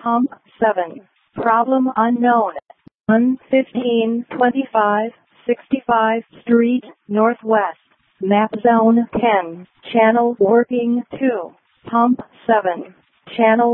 Pump 7. Problem unknown. 11525 65 Street, Northwest. Map Zone 10. Channel working 2. Pump 7. Channel